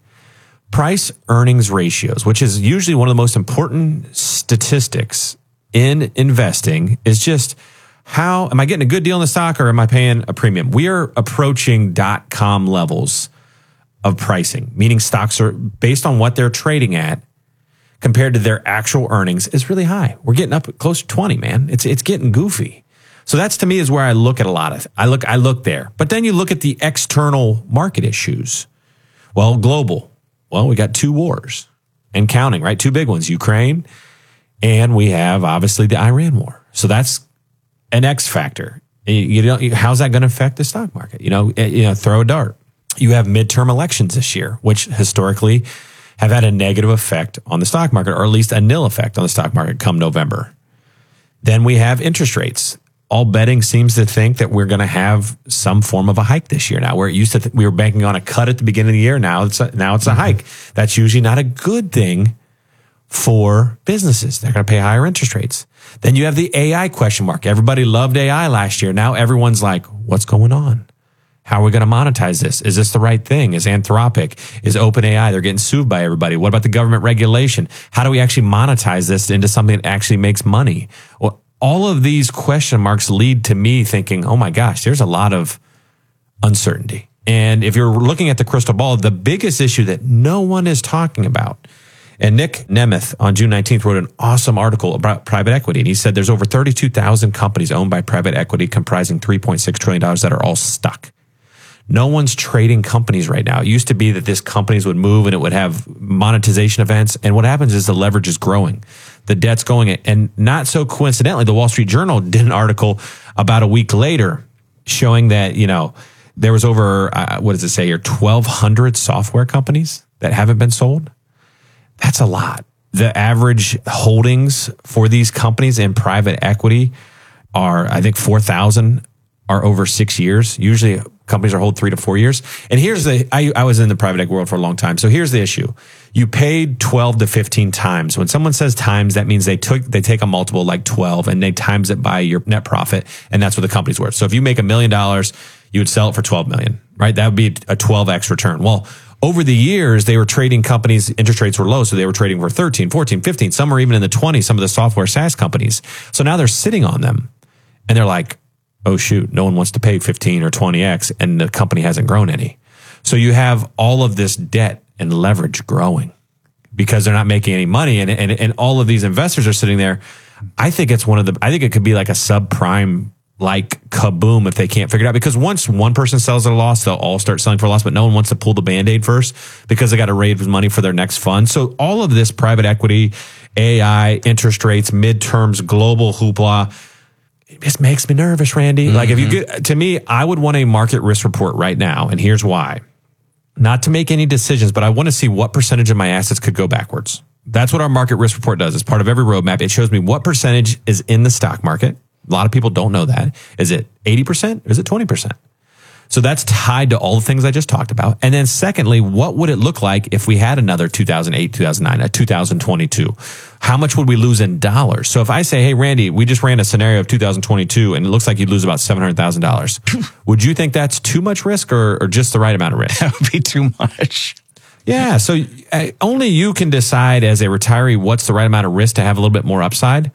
Price earnings ratios, which is usually one of the most important statistics in investing, is just how am I getting a good deal in the stock or am I paying a premium? We are approaching dot-com levels of pricing, meaning stocks are based on what they're trading at compared to their actual earnings is really high. We're getting up close to twenty, man. It's it's getting goofy. So that's to me is where I look at a lot of I look I look there. But then you look at the external market issues. Well, global. Well, we got two wars and counting, right? Two big ones, Ukraine, and we have obviously the Iran war. So that's an X factor. You know, how's that going to affect the stock market? You know, you know, throw a dart. You have midterm elections this year, which historically have had a negative effect on the stock market, or at least a nil effect on the stock market come November. Then we have interest rates. All betting seems to think that we're going to have some form of a hike this year now, where it used to th- we were banking on a cut at the beginning of the year. Now it's a, now it's a hike. That's usually not a good thing for businesses. They're going to pay higher interest rates. Then you have the A I question mark. Everybody loved A I last year. Now everyone's like, what's going on? How are we going to monetize this? Is this the right thing? Is Anthropic? Is OpenAI? They're getting sued by everybody. What about the government regulation? How do we actually monetize this into something that actually makes money? Well, all of these question marks lead to me thinking, oh my gosh, there's a lot of uncertainty. And if you're looking at the crystal ball, the biggest issue that no one is talking about, and Nick Nemeth on June nineteenth wrote an awesome article about private equity. And he said there's over thirty-two thousand companies owned by private equity comprising three point six trillion dollars that are all stuck. No one's trading companies right now. It used to be that these companies would move and it would have monetization events. And what happens is the leverage is growing. The debt's going. And not so coincidentally, the Wall Street Journal did an article about a week later showing that, you know, there was over, uh, what does it say here, twelve hundred software companies that haven't been sold. That's a lot. The average holdings for these companies in private equity are, I think, four thousand are over six years. Usually companies are hold three to four years. And here's the, I, I was in the private equity world for a long time. So here's the issue. You paid twelve to fifteen times. When someone says times, that means they took, they take a multiple like twelve and they times it by your net profit. And that's what the company's worth. So if you make a million dollars, you would sell it for twelve million, right? That would be a twelve X return. Well, over the years, they were trading companies, interest rates were low, so they were trading for thirteen, fourteen, fifteen. Some are even in the twenties, some of the software SaaS companies. So now they're sitting on them and they're like, oh shoot, no one wants to pay fifteen or twenty X and the company hasn't grown any. So you have all of this debt and leverage growing because they're not making any money. And, and, and all of these investors are sitting there. I think it's one of the, I think it could be like a subprime like kaboom if they can't figure it out. Because once one person sells at a loss, they'll all start selling for a loss, but no one wants to pull the Band-Aid first because they got to raise money for their next fund. So all of this private equity, A I, interest rates, midterms, global hoopla, it just makes me nervous, Randy. Mm-hmm. Like if you get, to me, I would want a market risk report right now. And here's why. Not to make any decisions, but I want to see what percentage of my assets could go backwards. That's what our market risk report does. It's part of every roadmap. It shows me what percentage is in the stock market. A lot of people don't know that. Is it eighty percent? Is it twenty percent? So that's tied to all the things I just talked about. And then secondly, what would it look like if we had another two thousand eight, two thousand nine, a two thousand twenty-two? How much would we lose in dollars? So if I say, hey, Randy, we just ran a scenario of two thousand twenty-two and it looks like you'd lose about seven hundred thousand dollars. Would you think that's too much risk or, or just the right amount of risk? That would be too much. Yeah. So uh, only you can decide as a retiree what's the right amount of risk to have a little bit more upside.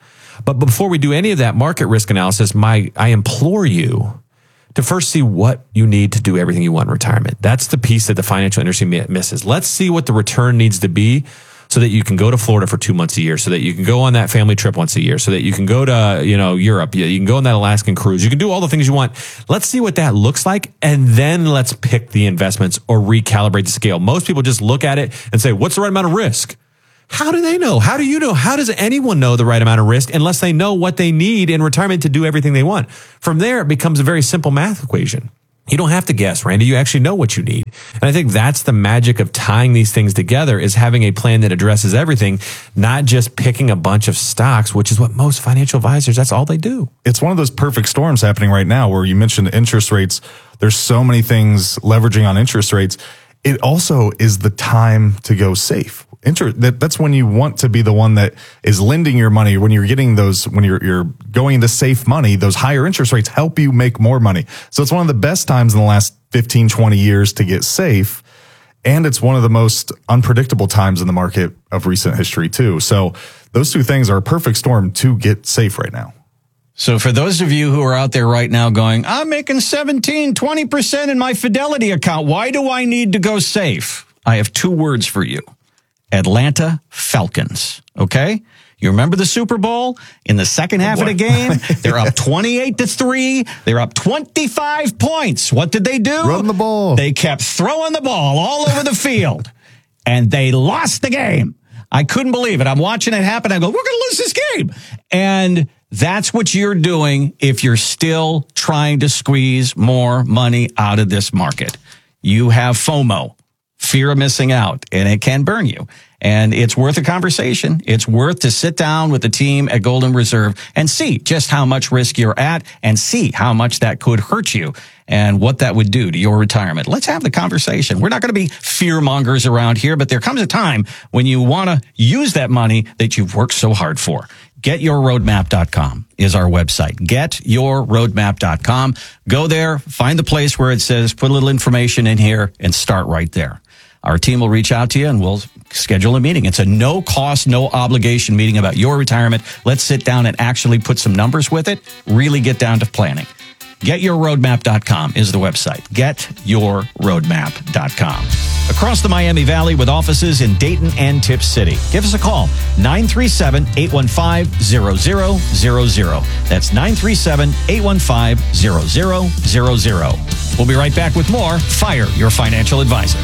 But before we do any of that market risk analysis, my I implore you to first see what you need to do everything you want in retirement. That's the piece that the financial industry misses. Let's see what the return needs to be so that you can go to Florida for two months a year, so that you can go on that family trip once a year, so that you can go to, you know, Europe. You can go on that Alaskan cruise. You can do all the things you want. Let's see what that looks like. And then let's pick the investments or recalibrate the scale. Most people just look at it and say, what's the right amount of risk? How do they know? How do you know? How does anyone know the right amount of risk unless they know what they need in retirement to do everything they want? From there, it becomes a very simple math equation. You don't have to guess, Randy. You actually know what you need. And I think that's the magic of tying these things together, is having a plan that addresses everything, not just picking a bunch of stocks, which is what most financial advisors, that's all they do. It's one of those perfect storms happening right now where you mentioned interest rates. There's so many things leveraging on interest rates. It also is the time to go safe. Inter- that, that's when you want to be the one that is lending your money. When you're getting those, when you're you're going into safe money, those higher interest rates help you make more money. So it's one of the best times in the last fifteen, twenty years to get safe. And it's one of the most unpredictable times in the market of recent history too. So those two things are a perfect storm to get safe right now. So for those of you who are out there right now going, I'm making seventeen, twenty percent in my Fidelity account. Why do I need to go safe? I have two words for you. Atlanta Falcons. Okay? You remember the Super Bowl? In the second half of the game, they're up twenty-eight to three. They're up twenty-five points. What did they do? Run the ball. They kept throwing the ball all over the field, and they lost the game. I couldn't believe it. I'm watching it happen. I go, we're going to lose this game. And that's what you're doing if you're still trying to squeeze more money out of this market. You have FOMO. Fear of missing out, and it can burn you. And it's worth a conversation. It's worth to sit down with the team at Golden Reserve and see just how much risk you're at and see how much that could hurt you and what that would do to your retirement. Let's have the conversation. We're not going to be fear mongers around here, but there comes a time when you want to use that money that you've worked so hard for. get your roadmap dot com is our website. get your roadmap dot com. Go there, find the place where it says, put a little information in here and start right there. Our team will reach out to you and we'll schedule a meeting. It's a no cost, no obligation meeting about your retirement. Let's sit down and actually put some numbers with it. Really get down to planning. get your roadmap dot com is the website. get your roadmap dot com. Across the Miami Valley with offices in Dayton and Tip City. Give us a call, nine three seven, eight one five, zero zero zero zero. That's nine three seven, eight one five, zero zero zero zero. We'll be right back with more Fire Your Financial Advisor.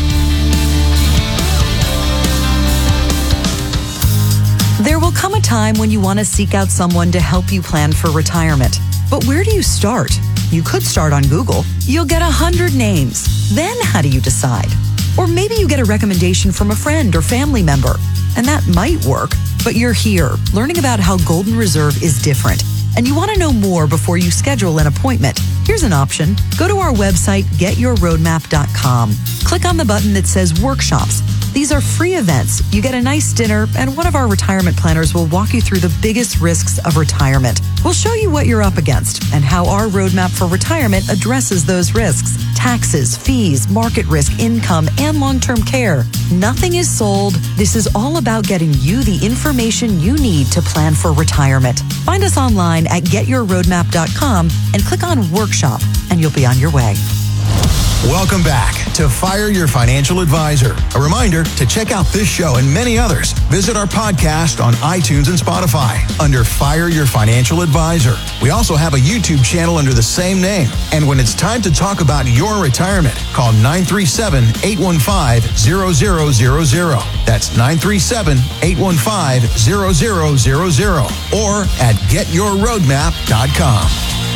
There will come a time when you want to seek out someone to help you plan for retirement. But where do you start? You could start on Google. You'll get a hundred names. Then how do you decide? Or maybe you get a recommendation from a friend or family member. And that might work, but you're here learning about how Golden Reserve is different. And you want to know more before you schedule an appointment. Here's an option. Go to our website, get your roadmap dot com. Click on the button that says Workshops. These are free events. You get a nice dinner, and one of our retirement planners will walk you through the biggest risks of retirement. We'll show you what you're up against and how our roadmap for retirement addresses those risks. Taxes, fees, market risk, income, and long-term care. Nothing is sold. This is all about getting you the information you need to plan for retirement. Find us online at get your roadmap dot com and click on Workshop, and you'll be on your way. Welcome back to Fire Your Financial Advisor. A reminder to check out this show and many others. Visit our podcast on iTunes and Spotify under Fire Your Financial Advisor. We also have a YouTube channel under the same name. And when it's time to talk about your retirement, call nine three seven, eight one five, zero zero zero zero. That's nine three seven, eight one five, zero zero zero zero or at get your roadmap dot com.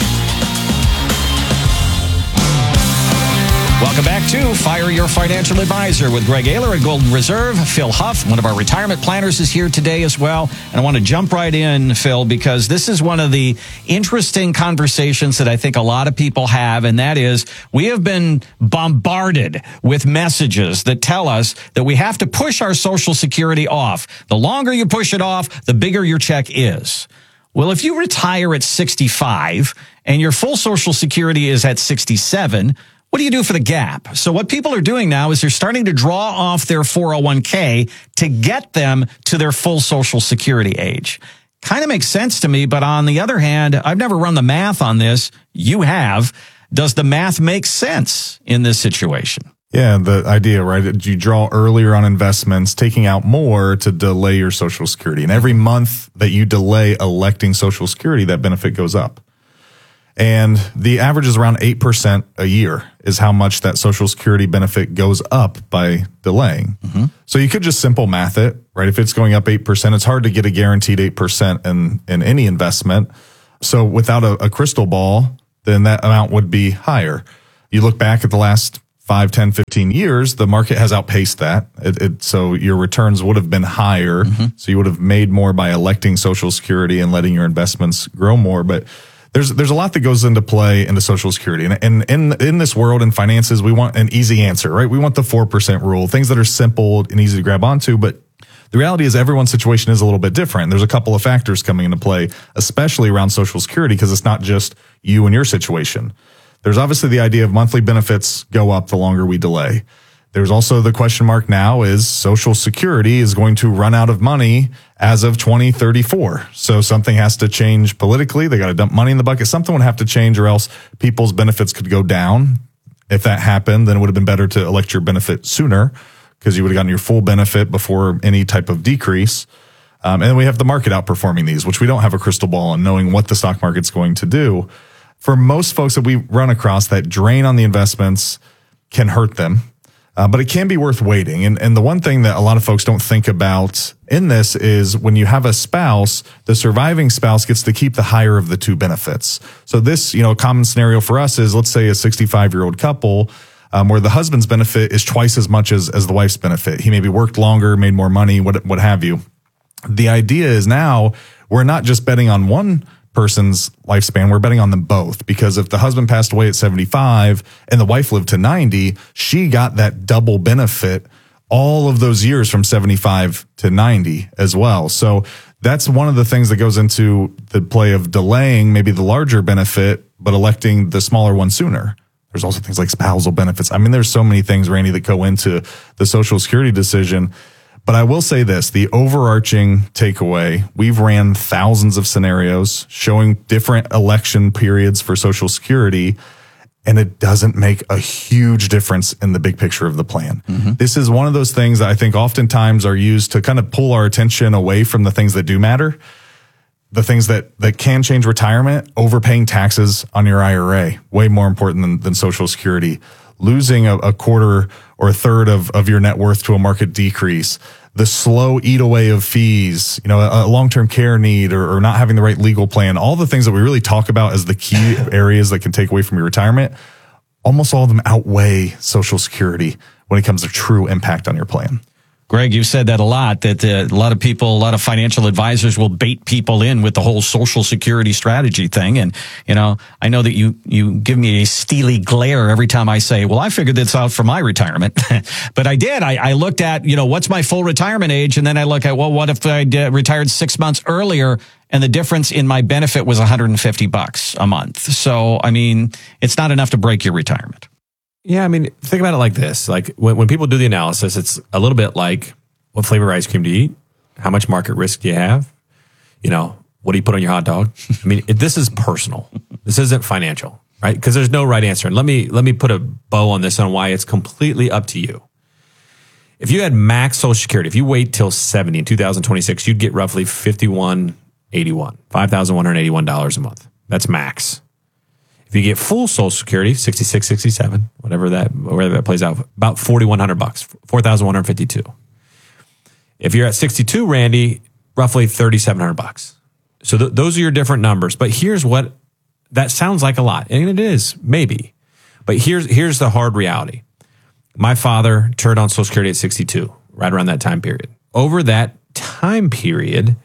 Welcome back to Fire Your Financial Advisor with Greg Ayler at Golden Reserve. Phil Huff, one of our retirement planners, is here today as well. And I want to jump right in, Phil, because this is one of the interesting conversations that I think a lot of people have, and that is we have been bombarded with messages that tell us that we have to push our Social Security off. The longer you push it off, the bigger your check is. Well, if you retire at sixty-five and your full Social Security is at sixty-seven, what do you do for the gap? So what people are doing now is they're starting to draw off their four oh one k to get them to their full Social Security age. kind of makes sense to me. But on the other hand, I've never run the math on this. You have. Does the math make sense in this situation? Yeah, the idea, right? You draw earlier on investments, taking out more to delay your Social Security. And every month that you delay electing Social Security, that benefit goes up. And the average is around eight percent a year is how much that Social Security benefit goes up by delaying. Mm-hmm. So you could just simple math it, right? If it's going up eight percent, it's hard to get a guaranteed eight percent in, in any investment. So without a, a crystal ball, then that amount would be higher. You look back at the last five, ten, fifteen years, the market has outpaced that. It, it, so your returns would have been higher. Mm-hmm. So you would have made more by electing Social Security and letting your investments grow more. But There's there's a lot that goes into play into Social Security. And, and in in this world in finances, we want an easy answer, right? We want the four percent rule, things that are simple and easy to grab onto. But the reality is everyone's situation is a little bit different. There's a couple of factors coming into play, especially around Social Security, because it's not just you and your situation. There's obviously the idea of monthly benefits go up the longer we delay. There's also the question mark now is Social Security is going to run out of money as of twenty thirty-four. So something has to change politically. They got to dump money in the bucket. Something would have to change or else people's benefits could go down. If that happened, then it would have been better to elect your benefit sooner because you would have gotten your full benefit before any type of decrease. Um, and then we have the market outperforming these, which we don't have a crystal ball on knowing what the stock market's going to do. For most folks that we run across, that drain on the investments can hurt them. Uh, but it can be worth waiting. And, and the one thing that a lot of folks don't think about in this is when you have a spouse, the surviving spouse gets to keep the higher of the two benefits. So this, you know, a common scenario for us is, let's say a sixty-five-year-old couple um, where the husband's benefit is twice as much as, as the wife's benefit. He maybe worked longer, made more money, what, what have you. The idea is now we're not just betting on one person's lifespan, we're betting on them both, because if the husband passed away at seventy-five and the wife lived to ninety, she got that double benefit all of those years from seventy-five to ninety as well. So that's one of the things that goes into the play of delaying maybe the larger benefit, but electing the smaller one sooner. There's also things like spousal benefits. I mean, there's so many things, Randy, that go into the Social Security decision. But I will say this, the overarching takeaway, we've ran thousands of scenarios showing different election periods for Social Security, and it doesn't make a huge difference in the big picture of the plan. Mm-hmm. This is one of those things that I think oftentimes are used to kind of pull our attention away from the things that do matter, the things that, that can change retirement, overpaying taxes on your I R A, way more important than, than Social Security. Losing a, a quarter or a third of, of your net worth to a market decrease, the slow eat away of fees, you know, a, a long-term care need or, or not having the right legal plan, all the things that we really talk about as the key areas that can take away from your retirement, almost all of them outweigh Social Security when it comes to true impact on your plan. Greg, you've said that a lot, that uh, a lot of people, a lot of financial advisors will bait people in with the whole Social Security strategy thing. And, you know, I know that you, you give me a steely glare every time I say, well, I figured this out for my retirement. But I did. I, I looked at, you know, what's my full retirement age? And then I look at, well, what if I did, retired six months earlier and the difference in my benefit was one hundred fifty bucks a month? So, I mean, it's not enough to break your retirement. Yeah, I mean, think about it like this. Like when, when people do the analysis, it's a little bit like, what flavor of ice cream do you eat? How much market risk do you have? You know, what do you put on your hot dog? I mean, it, this is personal. This isn't financial, right? Because there's no right answer. And let me let me put a bow on this on why it's completely up to you. If you had max Social Security, if you wait till seventy in two thousand twenty-six, you'd get roughly fifty-one eighty-one, five thousand one hundred eighty-one dollars a month. That's max. If you get full Social Security, sixty-six, sixty-seven, whatever that, wherever that plays out, about forty-one hundred bucks, four thousand one hundred fifty-two. If you're at sixty-two, Randy, roughly thirty-seven hundred bucks. So th- those are your different numbers. But here's what that sounds like a lot, and it is maybe. But here's here's the hard reality. My father turned on Social Security at sixty-two, right around that time period. Over that time period,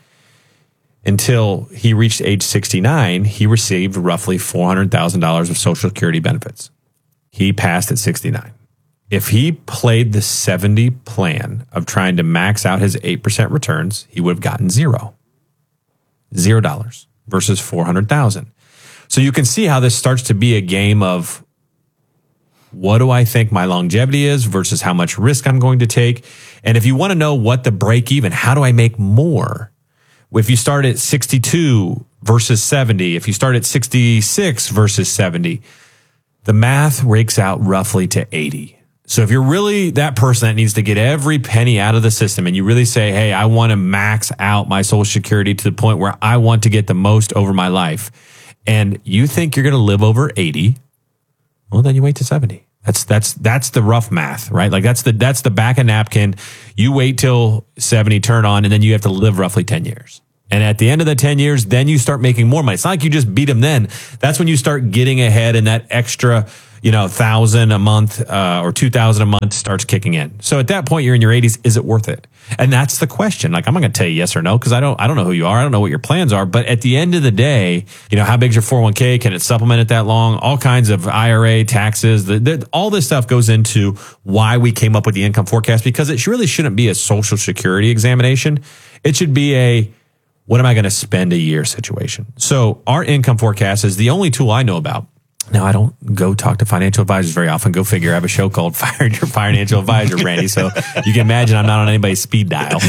until he reached age sixty-nine, he received roughly four hundred thousand dollars of Social Security benefits. He passed at sixty-nine. If he played the seventy plan of trying to max out his eight percent returns, he would have gotten zero. Zero dollars versus four hundred thousand. So you can see how this starts to be a game of what do I think my longevity is versus how much risk I'm going to take. And if you want to know what the break even, how do I make more if you start at sixty-two versus seventy, if you start at sixty-six versus seventy, the math rakes out roughly to eighty. So if you're really that person that needs to get every penny out of the system and you really say, hey, I want to max out my Social Security to the point where I want to get the most over my life, and you think you're going to live over eighty, well, then you wait to seventy. That's that's that's the rough math, right? Like that's the that's the back of napkin. You wait till seventy turn on, and then you have to live roughly ten years. And at the end of the ten years, then you start making more money. It's not like you just beat them then. That's when you start getting ahead, and that extra, you know, thousand a month uh, or two thousand a month starts kicking in. So at that point, you're in your eighties. Is it worth it? And that's the question. Like, I'm not going to tell you yes or no because I don't I don't know who you are. I don't know what your plans are. But at the end of the day, you know, how big's your four oh one k? Can it supplement it that long? All kinds of I R A, taxes, the, the, all this stuff goes into why we came up with the income forecast, because it really shouldn't be a Social Security examination. It should be a what am I going to spend a year situation. So our income forecast is the only tool I know about. Now, I don't go talk to financial advisors very often. Go figure. I have a show called Fire Your Financial Advisor, Randy. So you can imagine I'm not on anybody's speed dial.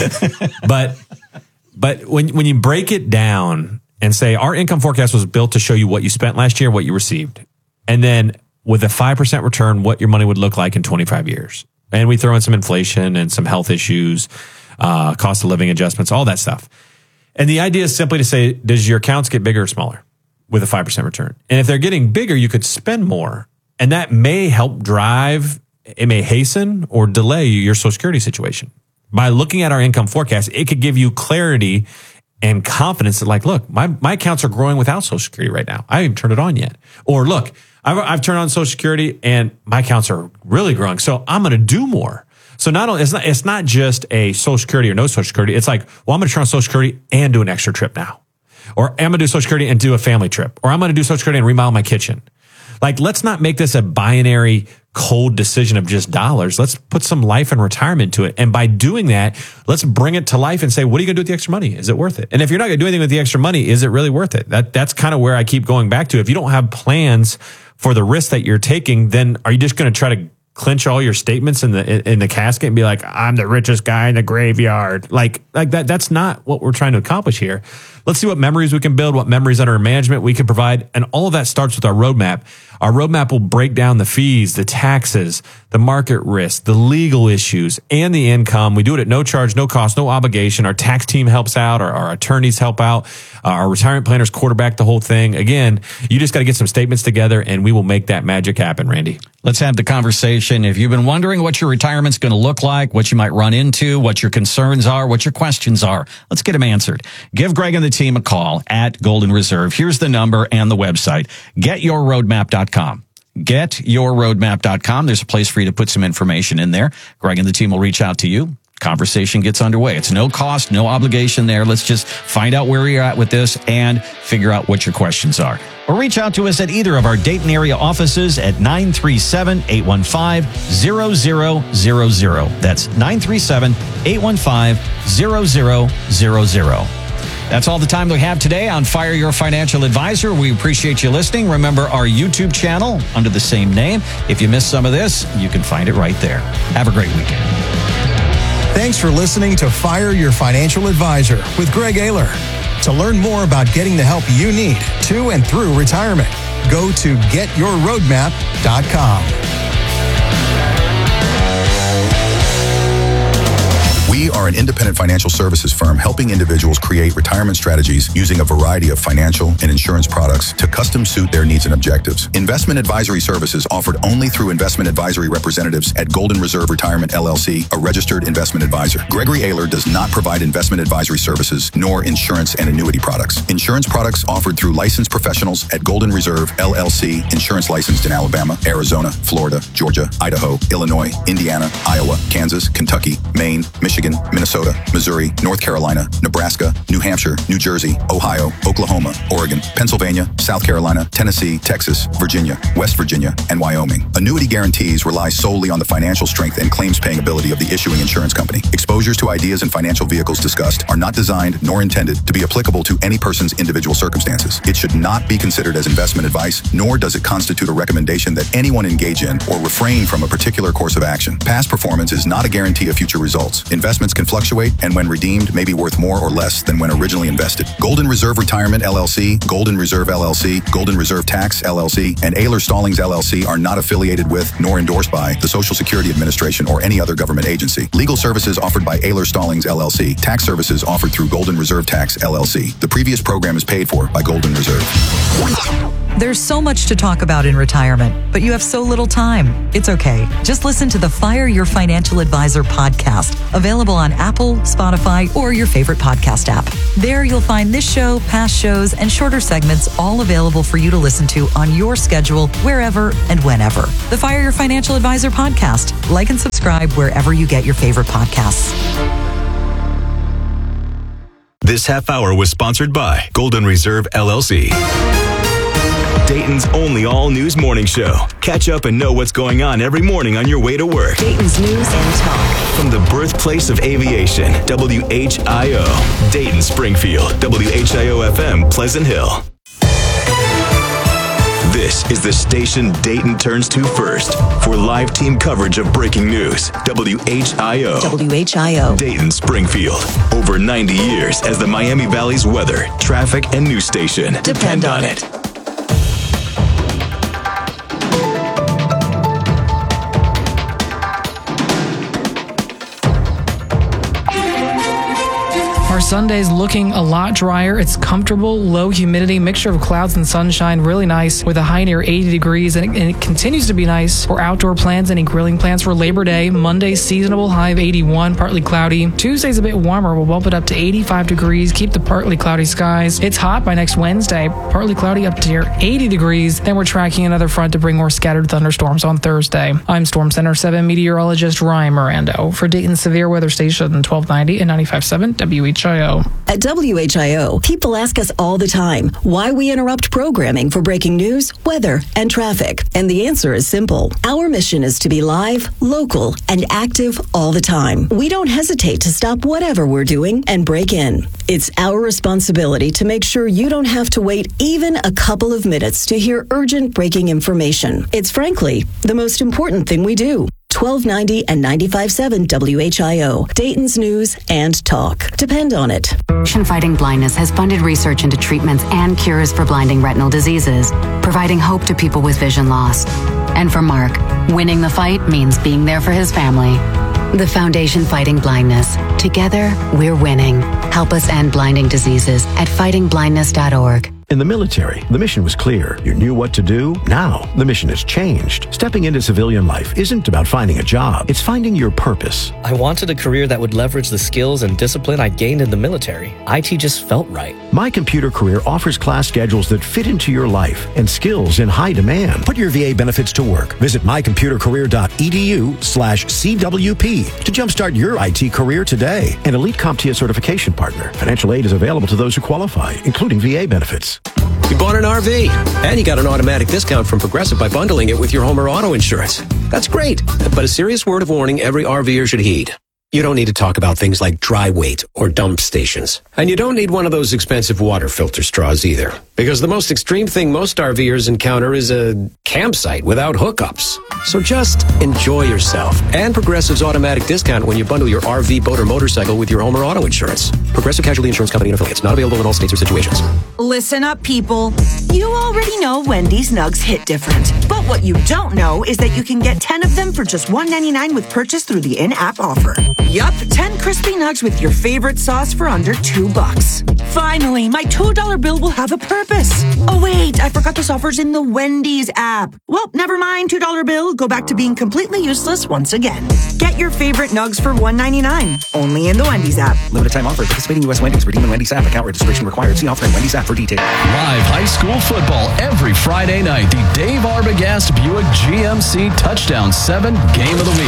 But but when when you break it down and say our income forecast was built to show you what you spent last year, what you received, and then with a five percent return, what your money would look like in twenty-five years. And we throw in some inflation and some health issues, uh, cost of living adjustments, all that stuff. And the idea is simply to say, does your accounts get bigger or smaller with a five percent return? And if they're getting bigger, you could spend more. And that may help drive, it may hasten or delay your Social Security situation. By looking at our income forecast, it could give you clarity and confidence that, like, look, my, my accounts are growing without Social Security right now. I haven't turned it on yet. Or look, I've, I've turned on Social Security and my accounts are really growing. So I'm going to do more. So not only, it's not, it's not just a Social Security or no Social Security. It's like, well, I'm going to turn on Social Security and do an extra trip now. Or I'm going to do Social Security and do a family trip. Or I'm going to do Social Security and remodel my kitchen. Like, let's not make this a binary, cold decision of just dollars. Let's put some life and retirement to it. And by doing that, let's bring it to life and say, what are you going to do with the extra money? Is it worth it? And if you're not going to do anything with the extra money, is it really worth it? That That's kind of where I keep going back to. If you don't have plans for the risk that you're taking, then are you just going to try to clinch all your statements in the in the casket and be like, I'm the richest guy in the graveyard? Like, like that. That's not what we're trying to accomplish here. Let's see what memories we can build, what memories under management we can provide. And all of that starts with our roadmap. Our roadmap will break down the fees, the taxes, the market risk, the legal issues, and the income. We do it at no charge, no cost, no obligation. Our tax team helps out. Our, our attorneys help out. Uh, our retirement planners quarterback the whole thing. Again, you just got to get some statements together and we will make that magic happen, Randy. Let's have the conversation. If you've been wondering what your retirement's going to look like, what you might run into, what your concerns are, what your questions are, let's get them answered. Give Greg and the team a call at Golden Reserve. Here's the number and the website, get your roadmap dot com. get your roadmap dot com. There's a place for you to put some information in there. Greg and the team will reach out to you. Conversation gets underway. It's no cost, no obligation there. Let's just find out where you're at with this and figure out what your questions are. Or reach out to us at either of our Dayton area offices at nine three seven, eight one five, zero zero zero zero. That's nine three seven, eight one five, zero zero zero zero. That's all the time we have today on Fire Your Financial Advisor. We appreciate you listening. Remember our YouTube channel under the same name. If you missed some of this, you can find it right there. Have a great weekend. Thanks for listening to Fire Your Financial Advisor with Greg Ayler. To learn more about getting the help you need to and through retirement, go to get your roadmap dot com. We are an independent financial services firm helping individuals create retirement strategies using a variety of financial and insurance products to custom suit their needs and objectives. Investment advisory services offered only through investment advisory representatives at Golden Reserve Retirement L L C, a registered investment advisor. Gregory Ayler does not provide investment advisory services nor insurance and annuity products. Insurance products offered through licensed professionals at Golden Reserve L L C, insurance licensed in Alabama, Arizona, Florida, Georgia, Idaho, Illinois, Indiana, Iowa, Kansas, Kentucky, Maine, Michigan, Minnesota, Missouri, North Carolina, Nebraska, New Hampshire, New Jersey, Ohio, Oklahoma, Oregon, Pennsylvania, South Carolina, Tennessee, Texas, Virginia, West Virginia, and Wyoming. Annuity guarantees rely solely on the financial strength and claims-paying ability of the issuing insurance company. Exposures to ideas and financial vehicles discussed are not designed nor intended to be applicable to any person's individual circumstances. It should not be considered as investment advice, nor does it constitute a recommendation that anyone engage in or refrain from a particular course of action. Past performance is not a guarantee of future results. Investments can fluctuate and when redeemed may be worth more or less than when originally invested. Golden Reserve Retirement, L L C, Golden Reserve, L L C, Golden Reserve Tax, L L C, and Ayler Stallings, L L C are not affiliated with nor endorsed by the Social Security Administration or any other government agency. Legal services offered by Ayler Stallings, L L C. Tax services offered through Golden Reserve Tax, L L C. The previous program is paid for by Golden Reserve. There's so much to talk about in retirement, but you have so little time. It's okay. Just listen to the Fire Your Financial Advisor podcast, available on Apple, Spotify, or your favorite podcast app. There you'll find this show, past shows, and shorter segments all available for you to listen to on your schedule, wherever and whenever. The Fire Your Financial Advisor podcast. Like and subscribe wherever you get your favorite podcasts. This half hour was sponsored by Golden Reserve, L L C. Dayton's only all-news morning show. Catch up and know what's going on every morning on your way to work. Dayton's News and Talk. From the birthplace of aviation, W H I O. Dayton, Springfield, W H I O F M, Pleasant Hill. This is the station Dayton turns to first for live team coverage of breaking news. W H I O. W H I O. Dayton, Springfield. Over ninety years as the Miami Valley's weather, traffic, and news station. Depend, Depend on it. Our Sunday's looking a lot drier. It's comfortable, low humidity, mixture of clouds and sunshine, really nice with a high near eighty degrees, and it, and it continues to be nice for outdoor plans. Any grilling plans for Labor Day. Monday, seasonable, high of eighty-one, partly cloudy. Tuesday's a bit warmer. We'll bump it up to eighty-five degrees, keep the partly cloudy skies. It's hot by next Wednesday, partly cloudy up to near eighty degrees. Then we're tracking another front to bring more scattered thunderstorms on Thursday. I'm Storm Center seven meteorologist Ryan Mirando for Dayton's Severe Weather Station twelve ninety and ninety-five point seven W H I O. At W H I O, people ask us all the time why we interrupt programming for breaking news, weather, and traffic. And the answer is simple. Our mission is to be live, local, and active all the time. We don't hesitate to stop whatever we're doing and break in. It's our responsibility to make sure you don't have to wait even a couple of minutes to hear urgent breaking information. It's frankly the most important thing we do. twelve ninety and ninety-five point seven W H I O, Dayton's News and Talk. Depend on it. Fighting Blindness has funded research into treatments and cures for blinding retinal diseases, providing hope to people with vision loss. And for Mark, winning the fight means being there for his family. The Foundation Fighting Blindness. Together, we're winning. Help us end blinding diseases at fighting blindness dot org. In the military, the mission was clear. You knew what to do. Now, the mission has changed. Stepping into civilian life isn't about finding a job. It's finding your purpose. I wanted a career that would leverage the skills and discipline I gained in the military. I T just felt right. My Computer Career offers class schedules that fit into your life and skills in high demand. Put your V A benefits to work. Visit my computer career dot e d u slash C W P to jumpstart your I T career today. An Elite CompTIA certification partner. Financial aid is available to those who qualify, including V A benefits. You bought an R V, and you got an automatic discount from Progressive by bundling it with your home or auto insurance. That's great, but a serious word of warning every RVer should heed. You don't need to talk about things like dry weight or dump stations. And you don't need one of those expensive water filter straws either. Because the most extreme thing most RVers encounter is a campsite without hookups. So just enjoy yourself. And Progressive's automatic discount when you bundle your R V, boat, or motorcycle with your home or auto insurance. Progressive Casualty Insurance Company and affiliates. Not available in all states or situations. Listen up, people. You already know Wendy's Nugs hit different. But what you don't know is that you can get ten of them for just one ninety-nine with purchase through the in-app offer. Yup, ten crispy nugs with your favorite sauce for under two bucks. Finally, my two dollar bill will have a purpose. Oh wait, I forgot this offer's in the Wendy's app. Well, never mind, two dollar bill. Go back to being completely useless once again. Get your favorite nugs for one ninety-nine. Only in the Wendy's app. Limited time offer. Participating U S Wendy's. Redeem in Wendy's app. Account registration required. See offer in Wendy's app for details. Live high school football every Friday night. The Dave Arbogast Buick G M C Touchdown seven Game of the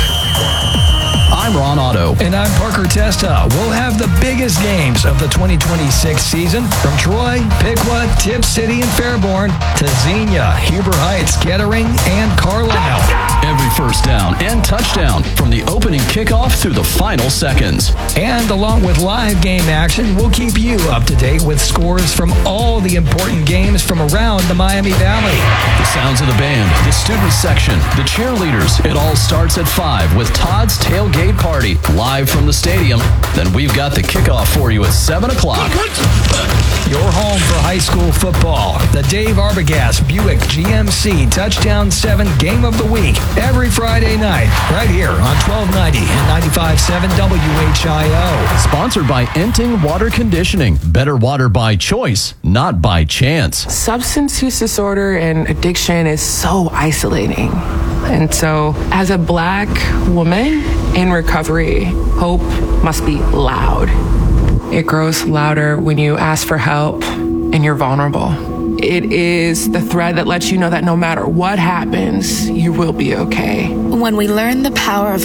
Week. I'm Ron Otto. And I'm Parker Testa. We'll have the biggest games of the twenty twenty-six season from Troy, Piqua, Tipp City, and Fairborn to Xenia, Huber Heights, Kettering, and Carlisle. Every first down and touchdown from the the opening kickoff through the final seconds. And along with live game action, we'll keep you up to date with scores from all the important games from around the Miami Valley. The sounds of the band, the student section, the cheerleaders. It all starts at five with Todd's Tailgate Party, live from the stadium. Then we've got the kickoff for you at seven o'clock. Your home for high school football. The Dave Arbogast Buick G M C Touchdown seven Game of the Week. Every Friday night, right here on twelve ninety and ninety-five point seven W H I O. Sponsored by Enting Water Conditioning. Better water by choice, not by chance. Substance use disorder and addiction is so isolating. And so, as a black woman in recovery, hope must be loud. It grows louder when you ask for help and you're vulnerable. It is the thread that lets you know that no matter what happens, you will be okay. When we learn the power of